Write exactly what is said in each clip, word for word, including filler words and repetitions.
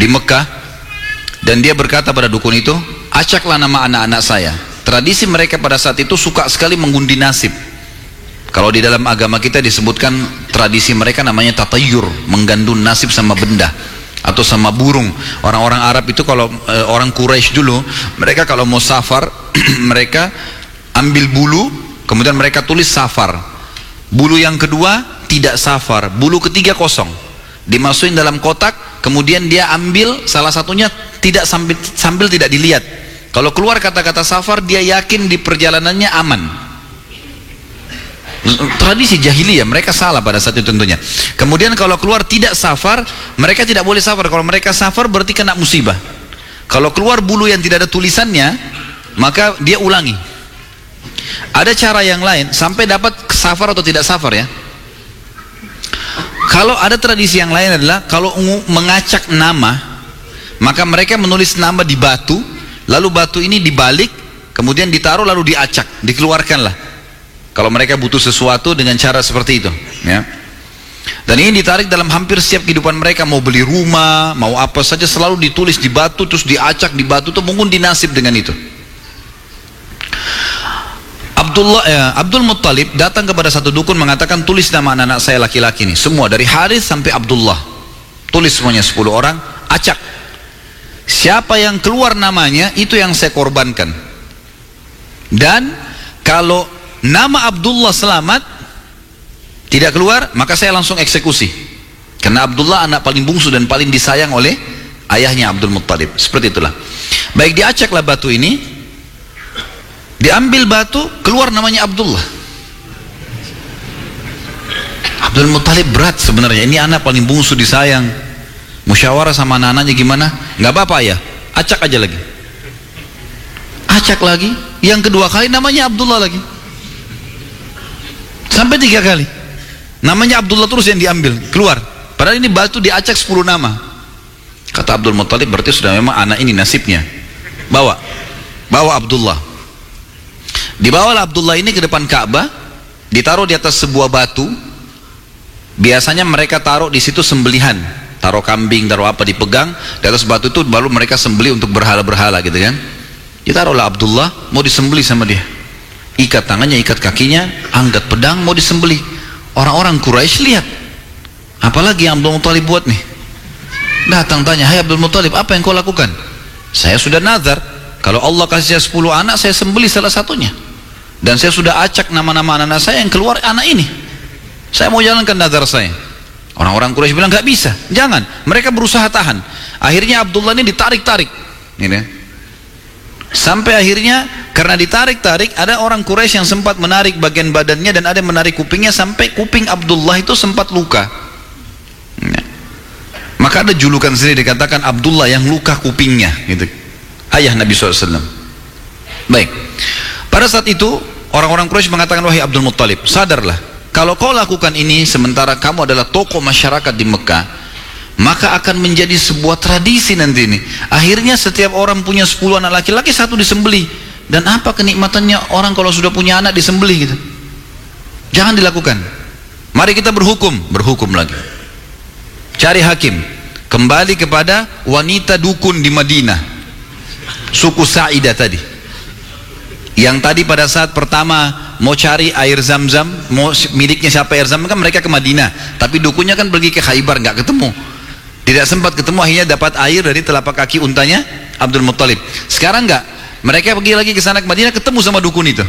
di Mekah, dan dia berkata pada dukun itu, acaklah nama anak-anak saya. Tradisi mereka pada saat itu suka sekali mengundi nasib. Kalau di dalam agama kita disebutkan tradisi mereka namanya tatayur, menggandun nasib sama benda atau sama burung. Orang-orang Arab itu kalau e, orang Quraisy dulu, mereka kalau mau safar mereka ambil bulu, kemudian mereka tulis safar. Bulu yang kedua tidak safar, bulu ketiga kosong, dimasukin dalam kotak, kemudian dia ambil salah satunya tidak sambil, sambil tidak dilihat. Kalau keluar kata-kata safar, dia yakin di perjalanannya aman. Tradisi jahiliyah, mereka salah pada saat itu tentunya. Kemudian kalau keluar tidak safar, mereka tidak boleh safar. Kalau mereka safar berarti kena musibah. Kalau keluar bulu yang tidak ada tulisannya, maka dia ulangi. Ada cara yang lain sampai dapat safar atau tidak safar ya. Kalau ada tradisi yang lain adalah kalau mengacak nama, maka mereka menulis nama di batu, lalu batu ini dibalik, kemudian ditaruh lalu diacak, dikeluarkanlah. Kalau mereka butuh sesuatu dengan cara seperti itu, ya. Dan ini ditarik dalam hampir setiap kehidupan mereka, mau beli rumah, mau apa saja selalu ditulis di batu, terus diacak di batu, itu mungkin dinasib dengan itu. Abdullah, ya, Abdul Muttalib datang kepada satu dukun mengatakan, tulis nama anak-anak saya laki-laki ini, semua dari Harith sampai Abdullah, tulis semuanya sepuluh orang, acak. Siapa yang keluar namanya, itu yang saya korbankan. Dan kalau nama Abdullah selamat, tidak keluar, maka saya langsung eksekusi. Karena Abdullah anak paling bungsu dan paling disayang oleh ayahnya Abdul Muttalib. Seperti itulah. Baik, diacaklah batu ini, diambil batu, keluar namanya Abdullah. Abdul Muttalib berat sebenarnya, ini anak paling bungsu disayang. Musyawarah sama anak-anaknya gimana? Nggak apa-apa ya, acak aja lagi. Acak lagi, yang kedua kali namanya Abdullah lagi. Sampai tiga kali namanya Abdullah terus yang diambil, keluar. Padahal ini batu diacak sepuluh nama. Kata Abdul Muttalib, berarti sudah memang anak ini nasibnya. Bawa Bawa Abdullah. Dibawalah Abdullah ini ke depan Ka'bah, ditaruh di atas sebuah batu. Biasanya mereka taruh di situ sembelihan, taruh kambing, taruh apa, dipegang di atas batu itu, baru mereka sembelih untuk berhala-berhala gitu kan. Ditaruhlah Abdullah, mau disembelih sama dia. Ikat tangannya, ikat kakinya, angkat pedang, mau disembelih. Orang-orang Quraisy lihat, apalagi yang Abdul Muttalib buat nih. Datang tanya, hai Abdul Muttalib, apa yang kau lakukan? Saya sudah nazar, kalau Allah kasih saya sepuluh anak, saya sembelih salah satunya. Dan saya sudah acak nama-nama anak-anak saya, yang keluar anak ini. Saya mau jalankan nazar saya. Orang-orang Quraisy bilang, gak bisa, jangan. Mereka berusaha tahan. Akhirnya Abdullah ini ditarik-tarik. Ini sampai akhirnya karena ditarik-tarik, ada orang Quraisy yang sempat menarik bagian badannya dan ada yang menarik kupingnya, sampai kuping Abdullah itu sempat luka. Ya. Maka ada julukan sendiri, dikatakan Abdullah yang luka kupingnya gitu. Ayah Nabi shallallahu alaihi wasallam. Baik, pada saat itu orang-orang Quraisy mengatakan, wahai Abdul Muttalib, sadarlah, kalau kau lakukan ini sementara kamu adalah tokoh masyarakat di Mekah, maka akan menjadi sebuah tradisi nanti ini. Akhirnya setiap orang punya sepuluh anak laki-laki, satu disembelih. Dan apa kenikmatannya orang kalau sudah punya anak disembelih gitu? Jangan dilakukan. Mari kita berhukum, berhukum lagi. Cari hakim. Kembali kepada wanita dukun di Madinah, suku Sa'idah tadi. Yang tadi pada saat pertama mau cari air Zam-Zam, mau miliknya siapa air Zam-Zam, kan mereka ke Madinah. Tapi dukunnya kan pergi ke Khaybar, nggak ketemu. Tidak sempat ketemu, akhirnya dapat air dari telapak kaki untanya Abdul Muttalib. Sekarang enggak, mereka pergi lagi ke sana ke Madinah, ketemu sama dukun itu.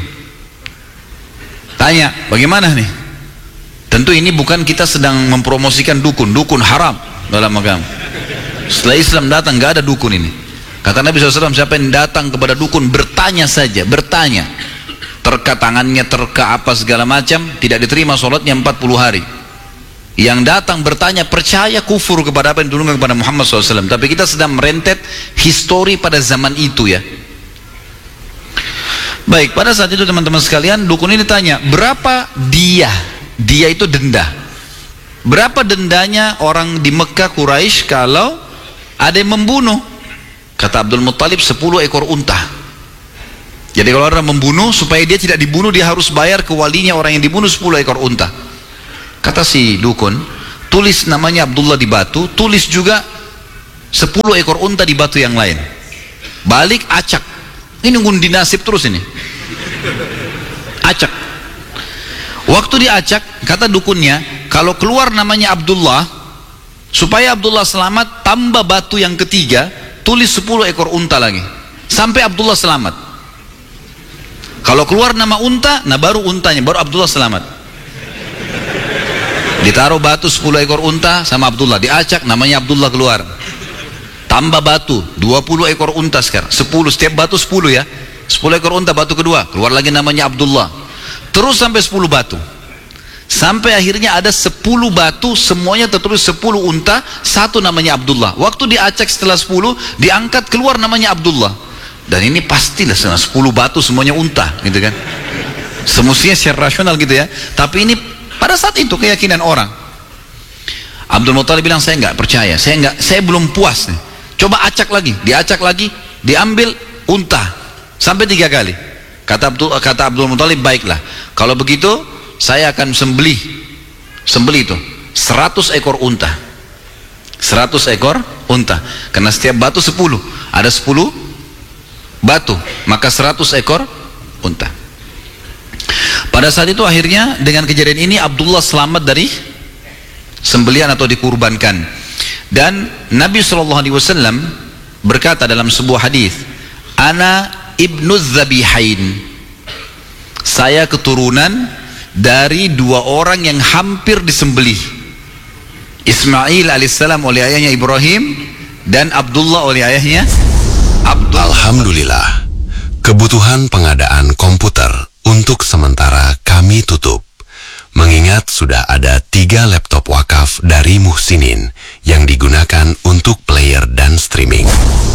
Tanya, bagaimana nih? Tentu ini bukan kita sedang mempromosikan dukun, dukun haram dalam agama. Setelah Islam datang, enggak ada dukun ini. Kata Nabi shallallahu alaihi wasallam, siapa yang datang kepada dukun, bertanya saja, bertanya. Terka tangannya, terka apa segala macam, tidak diterima sholatnya empat puluh hari. Yang datang bertanya, percaya, kufur kepada apa yang diturunkan kepada Muhammad shallallahu alaihi wasallam. Tapi kita sedang merentet histori pada zaman itu ya. Baik, pada saat itu teman-teman sekalian, dukun ini tanya, berapa dia? Dia itu denda. Berapa dendanya orang di Mekah Quraisy kalau ada yang membunuh? Kata Abdul Muttalib, sepuluh ekor unta. Jadi kalau orang membunuh, supaya dia tidak dibunuh, dia harus bayar ke walinya orang yang dibunuh sepuluh ekor unta. Kata si dukun, tulis namanya Abdullah di batu, tulis juga sepuluh ekor unta di batu yang lain. Balik acak. Ini ngundi nasib terus ini. Acak. Waktu diacak, kata dukunnya, kalau keluar namanya Abdullah, supaya Abdullah selamat, tambah batu yang ketiga, tulis sepuluh ekor unta lagi. Sampai Abdullah selamat. Kalau keluar nama unta, nah baru untanya, baru Abdullah selamat. Ditaruh batu sepuluh ekor unta sama Abdullah, diacak namanya Abdullah keluar. Tambah batu, dua puluh ekor unta sekarang, sepuluh, setiap batu sepuluh ya. sepuluh ekor unta batu kedua, keluar lagi namanya Abdullah. Terus sampai sepuluh batu. Sampai akhirnya ada sepuluh batu, semuanya tertulis sepuluh unta, satu namanya Abdullah. Waktu diacak setelah sepuluh, diangkat keluar namanya Abdullah. Dan ini pastilah sepuluh batu semuanya unta, gitu kan. Semestinya secara rasional gitu ya. Tapi ini pada saat itu keyakinan orang. Abdul Muttalib bilang, saya nggak percaya, saya nggak, saya belum puas nih. Coba acak lagi, diacak lagi, diambil unta sampai tiga kali. Kata Abdul, kata Abdul Muttalib, baiklah, kalau begitu saya akan sembelih, sembelih itu seratus ekor unta, seratus ekor unta, karena setiap batu sepuluh, ada sepuluh batu, maka seratus ekor unta. Pada saat itu akhirnya dengan kejadian ini Abdullah selamat dari sembelihan atau dikurbankan. Dan Nabi shallallahu alaihi wasallam berkata dalam sebuah hadis, ana ibnu Zabihain, saya keturunan dari dua orang yang hampir disembelih, Ismail alaihissalam oleh ayahnya Ibrahim, dan Abdullah oleh ayahnya Abdullah. Alhamdulillah, kebutuhan pengadaan komputer untuk sementara kami tutup, mengingat sudah ada tiga laptop wakaf dari Muhsinin yang digunakan untuk player dan streaming.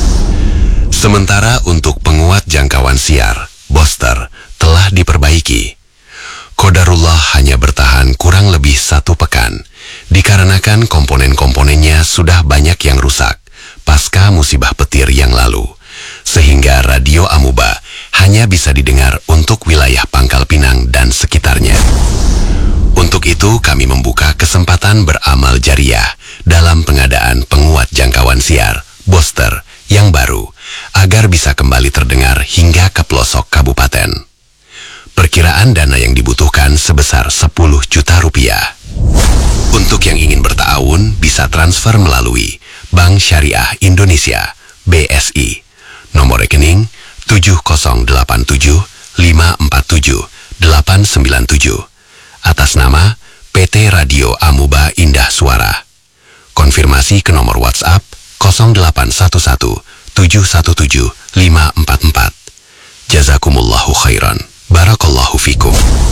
Sementara untuk penguat jangkauan siar, booster, telah diperbaiki. Qadarullah hanya bertahan kurang lebih satu pekan, dikarenakan komponen-komponennya sudah banyak yang rusak pasca musibah petir yang lalu, sehingga radio Amuba hanya bisa didengar untuk wilayah Pangkal Pinang dan sekitarnya. Untuk itu kami membuka kesempatan beramal jariah dalam pengadaan penguat jangkauan siar, booster, yang baru, agar bisa kembali terdengar hingga ke pelosok kabupaten. Perkiraan dana yang dibutuhkan sebesar sepuluh juta rupiah. Untuk yang ingin bertaawun bisa transfer melalui Bank Syariah Indonesia, B S I, nomor rekening tujuh nol delapan tujuh lima empat tujuh delapan sembilan tujuh, atas nama P T Radio Amuba Indah Suara. Konfirmasi ke nomor WhatsApp nol delapan satu satu tujuh satu tujuh lima empat empat. Jazakumullahu khairan. Barakallahu fikum.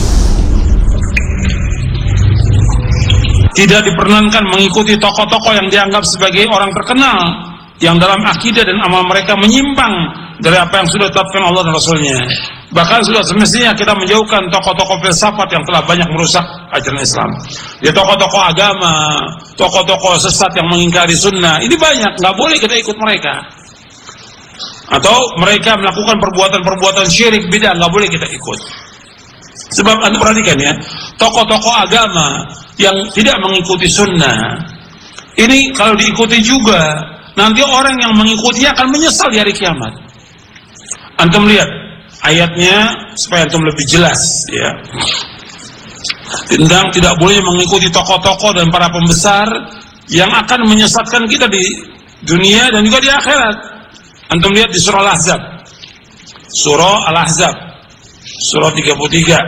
Tidak diperkenankan mengikuti tokoh-tokoh yang dianggap sebagai orang terkenal, yang dalam akidah dan amal mereka menyimpang dari apa yang sudah ditetapkan Allah dan Rasulnya. Bahkan sudah semestinya kita menjauhkan tokoh-tokoh filsafat yang telah banyak merusak ajaran Islam. Ya, tokoh-tokoh agama, tokoh-tokoh sesat yang mengingkari sunnah, ini banyak, nggak boleh kita ikut mereka. Atau mereka melakukan perbuatan-perbuatan syirik bidah, nggak boleh kita ikut. Sebab Anda perhatikan ya, tokoh-tokoh agama yang tidak mengikuti sunnah, ini kalau diikuti juga, nanti orang yang mengikutinya akan menyesal di hari kiamat. Antum lihat ayatnya supaya antum lebih jelas ya, tentang tidak boleh mengikuti tokoh-tokoh dan para pembesar yang akan menyesatkan kita di dunia dan juga di akhirat. Antum lihat di surah Al-Ahzab, surah Al-Ahzab, surah tiga puluh tiga.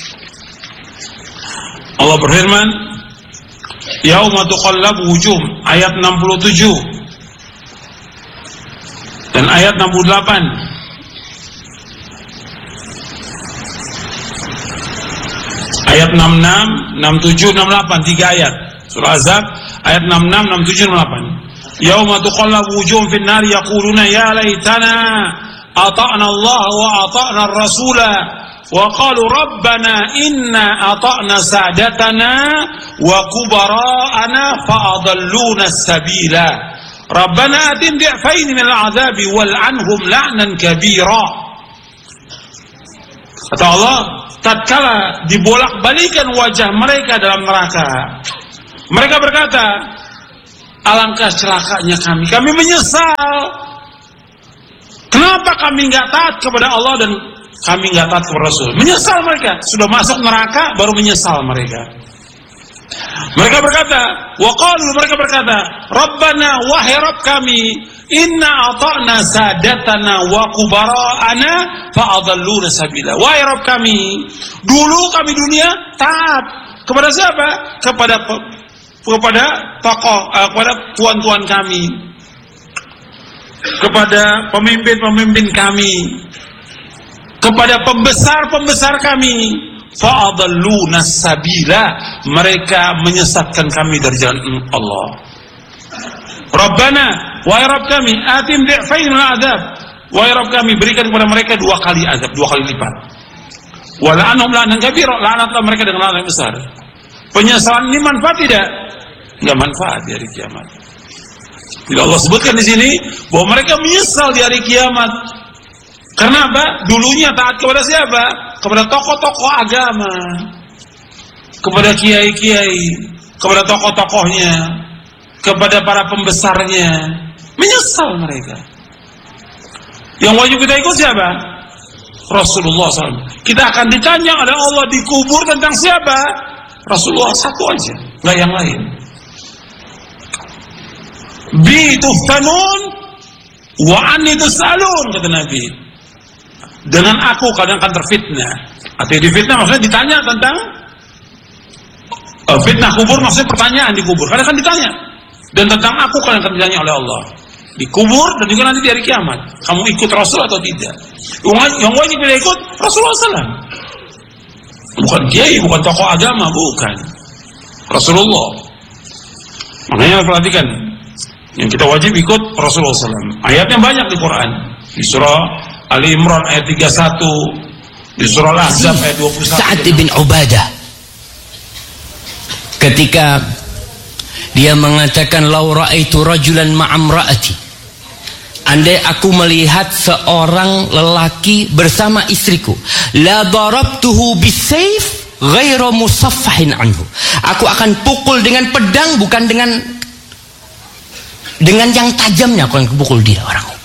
Allah berfirman, yauma tuqallabu wujuh, ayat enam puluh tujuh dan ayat enam puluh delapan. Ayat enam puluh enam, enam puluh tujuh, enam puluh delapan, tiga ayat. Surah Al-Ahzab ayat enam puluh enam, enam puluh tujuh, enam puluh delapan. Yauma tuqallabu wujuhum fin nar yaquluna ya laitana ata'na Allah wa ata'na ar-rasula wa qalu rabbana inna ata'na sadatana wa kubara'ana fa'adalluna as-sabila rabbana atim di'faini min al-'adzabi wal'anhum la'nan kabira. Kata Allah, tatkala dibolak-balikan wajah mereka dalam neraka, mereka berkata, alangkah celakanya kami. Kami menyesal. Kenapa kami nggak taat kepada Allah dan kami nggak taat kepada Rasul? Menyesal mereka. Sudah masuk neraka baru menyesal mereka. Mereka berkata, waqalu, mereka berkata, Rabbana, wahai Rabb kami, inna ata'na sadatana wa kubara'ana fa'adalluna sabila. Wahai Rabb kami, dulu kami dunia taat kepada siapa? Kepada kepada tokoh, uh, kepada tuan-tuan kami, kepada pemimpin-pemimpin kami, kepada pembesar-pembesar kami. Fa'adalluna sabila, mereka menyesatkan kami dari jalan Allah. Rabbana, wahai Rabb kami, atim di'fain al-adab, wahai Rabb kami, berikan kepada mereka dua kali azab, dua kali lipat. Wa la'anhum la'nan kabira, laknatlah mereka dengan laknat yang besar. Penyesalan ini manfaat tidak? Enggak manfaat di hari kiamat. Bila Allah sebutkan di sini bahwa mereka menyesal di hari kiamat. Karena apa? Dulunya taat kepada siapa? Kepada tokoh-tokoh agama, kepada kiai-kiai, kepada tokoh-tokohnya, kepada para pembesarnya. Menyesal mereka. Yang wajib kita ikut siapa? Rasulullah shallallahu alaihi wasallam. Kita akan ditanya oleh Allah di kubur tentang siapa? Rasulullah satu aja, nggak yang lain. Bi tuftanun wa anni tus'alun, kata Nabi. Dengan aku kalian akan terfitnah. Atau difitnah maksudnya ditanya tentang uh, fitnah kubur, maksudnya pertanyaan di kubur. Kalian akan ditanya. Dan tentang aku kalian akan ditanya oleh Allah di kubur dan juga nanti di hari kiamat. Kamu ikut Rasul atau tidak? Yang wajib tidak ikut Rasulullah shallallahu alaihi wasallam. Bukan kiai, bukan tokoh agama, bukan. Rasulullah. Makanya perhatikan, yang kita wajib ikut Rasulullah shallallahu alaihi wasallam. Ayatnya banyak di Quran. Di surah Ali Imran ayat tiga puluh satu, di surah Al-Ahzab ayat dua puluh satu. Sa'ad bin Ubadah ketika dia mengatakan, lau ra'aitu rajulan ma'amra'ati, andai aku melihat seorang lelaki bersama istriku, la darabtuhu bisayf ghairu musaffahin anhu, aku akan pukul dengan pedang, bukan dengan dengan yang tajamnya, aku akan pukul dia orang itu.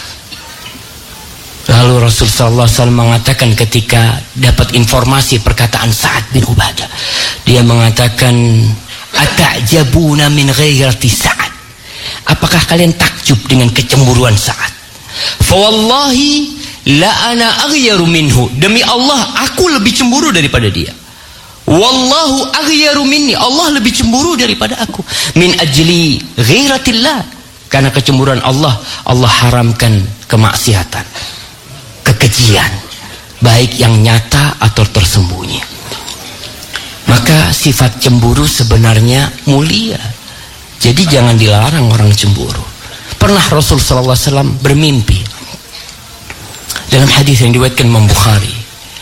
Lalu Rasul sallallahu alaihi wasallam mengatakan ketika dapat informasi perkataan Sa'ad bin Ubadah, dia mengatakan, ata'jabuna min ghairati Sa'ad, apakah kalian takjub dengan kecemburuan Sa'ad? Fa wallahi la ana aghyaru minhu, demi Allah aku lebih cemburu daripada dia. Wallahu aghyaru minni, Allah lebih cemburu daripada aku. Min ajli ghairatillah, karena kecemburuan Allah, Allah haramkan kemaksiatan, kekejian, baik yang nyata atau tersembunyi. Maka sifat cemburu sebenarnya mulia. Jadi jangan dilarang orang cemburu. Pernah Rasul sallallahu alaihi wasallam bermimpi dalam hadis yang diriwayatkan Imam Bukhari.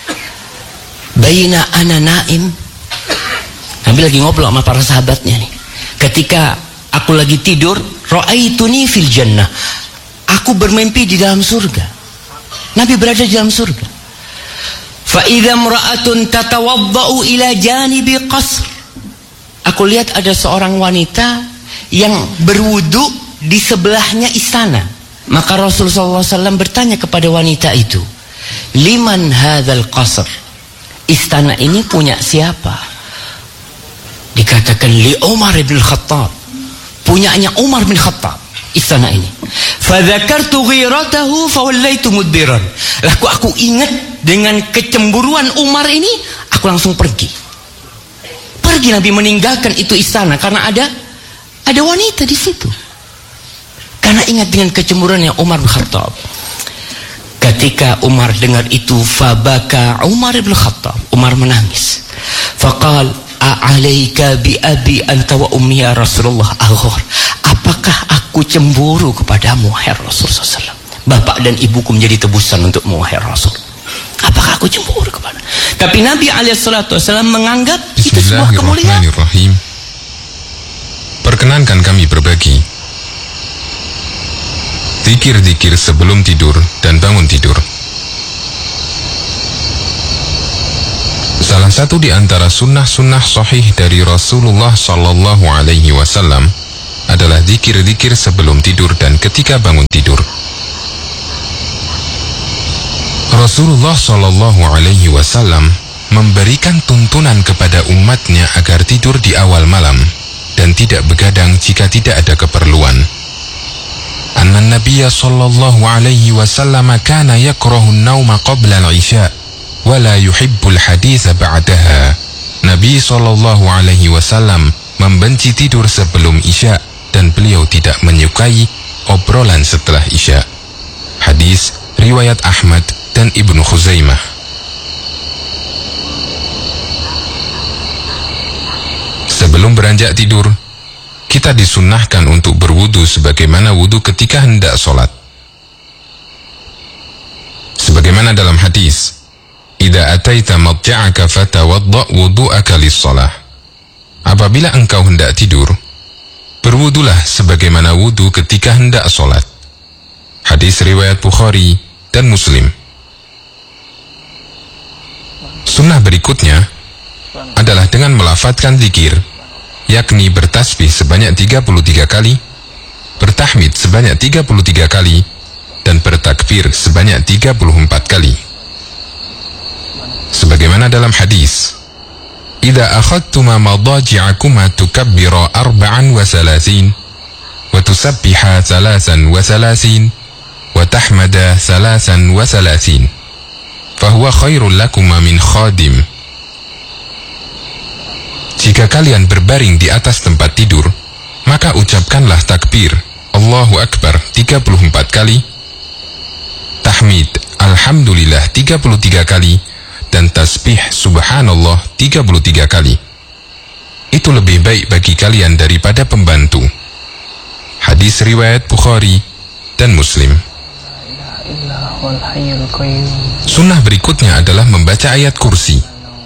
Baina ana naim, Nabi lagi ngobrol sama para sahabatnya nih. Ketika aku lagi tidur, ra'aituni fil jannah, aku bermimpi di dalam surga. Nabi berada di dalam surga. Fa idza imra'atun tatawaddau ila janibi qasr, aku lihat ada seorang wanita yang berwudu di sebelahnya istana. Maka Rasulullah sallallahu alaihi wasallam bertanya kepada wanita itu, liman hadzal qasr, istana ini punya siapa? Dikatakan li Umar bin Khattab, punyanya Umar bin Khattab istana ini. Fadzakartu ghiratahu fawallaitu mudbiran. Laku aku ingat dengan kecemburuan Umar ini, aku langsung pergi. Pergi Nabi meninggalkan itu istana karena ada ada wanita di situ. Karena ingat dengan kecemburuannya Umar bin Khattab. Ketika Umar dengar itu, fabaka Umar bin Khattab, Umar menangis. Faqal a'alaika bi abi anta wa ummi ya Rasulullah aghar, apakah aku cemburu kepadamu wahai Rasul sallallahu alaihi wasallam? Bapak dan ibuku menjadi tebusan untukmu wahai Rasul. Apakah aku cemburu kepada? Tapi Nabi alaihi salatu wasallam menganggap itu sebuah kemuliaan. Bismillahirrahmanirrahim. Perkenankan kami berbagi zikir-zikir sebelum tidur dan bangun tidur. Salah satu di antara sunnah-sunnah sahih dari Rasulullah sallallahu alaihi wasallam adalah zikir-zikir sebelum tidur dan ketika bangun tidur. Rasulullah Shallallahu Alaihi Wasallam memberikan tuntunan kepada umatnya agar tidur di awal malam dan tidak begadang jika tidak ada keperluan. Anna Nabiyya Shallallahu Alaihi Wasallam kana yakrahu an-nauma qabla al-isya wa la yuhibbul haditha ba'daha. Nabi Shallallahu Alaihi Wasallam membenci tidur sebelum isya dan beliau tidak menyukai obrolan setelah isya. Hadis riwayat Ahmad dan Ibnu Khuzaimah. Sebelum beranjak tidur, kita disunnahkan untuk berwudu sebagaimana wudu ketika hendak sholat. Sebagaimana dalam hadis, "Idza ataita madja'aka fatawadda' wudu'aka lis-shalah." Apabila engkau hendak tidur, berwudulah sebagaimana wudu ketika hendak sholat. Hadis riwayat Bukhari dan Muslim. Sunnah berikutnya adalah dengan melafadzkan zikir, yakni bertasbih sebanyak tiga puluh tiga kali, bertahmid sebanyak tiga puluh tiga kali, dan bertakbir sebanyak tiga puluh empat kali. Sebagaimana dalam hadis, "Idza akhadtuma madaji'akuma tukabbira arba'an wa salasin, wa tusabbiha salasan wa salasin, wa tahmada salasan wa salasin, fahuwa khairul lakuma min khadim." Jika kalian berbaring di atas tempat tidur, maka ucapkanlah takbir Allahu Akbar tiga puluh empat kali, tahmid Alhamdulillah tiga puluh tiga kali, dan tasbih Subhanallah tiga puluh tiga kali. Itu lebih baik bagi kalian daripada pembantu. Hadis riwayat Bukhari dan Muslim. Sunnah berikutnya adalah membaca ayat kursi.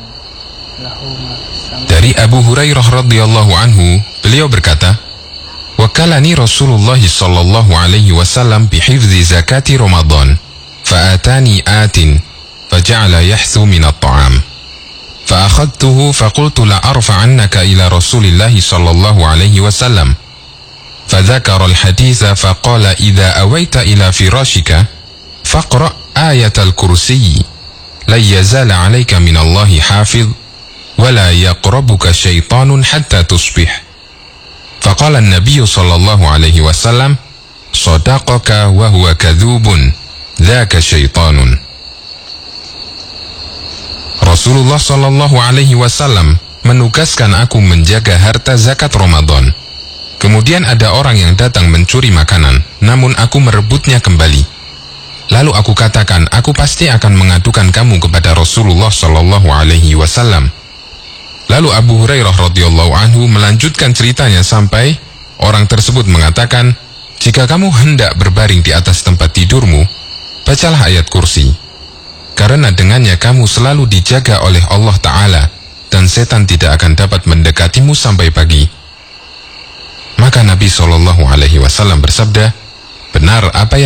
Dari Abu Hurairah radhiyallahu anhu, beliau berkata, "Wakalani Rasulullah sallallahu alaihi wasallam bihifzi zakati Ramadan, fa'atani atin, faja'ala yahthu min at-ta'am. Fa'akhadtuhu faqultu la arfa'annaka ila Rasulillah sallallahu alaihi wasallam. Fadzakara al-haditha faqala idza awaita ila firashika faqra ayat al-kursi, la yazala 'alaika min Allahi hafidh ولا يقربك شيطان حتى تصبح. فقال النبي صلى الله عليه وسلم صدقك وهو كذوب ذاك شيطان. Rasulullah Shallallahu Alaihi Wasallam menugaskan aku menjaga harta zakat Ramadan. Kemudian ada orang yang datang mencuri makanan, namun aku merebutnya kembali. Lalu aku katakan, aku pasti akan mengadukan kamu kepada Rasulullah Shallallahu Alaihi Wasallam. Lalu Abu Hurairah radhiyallahu anhu melanjutkan ceritanya sampai orang tersebut mengatakan, jika kamu hendak berbaring di atas tempat tidurmu, bacalah ayat kursi, karena dengannya kamu selalu dijaga oleh Allah Ta'ala, dan setan tidak akan dapat mendekatimu sampai pagi. Maka Nabi shallallahu alaihi wasallam bersabda, benar apa yang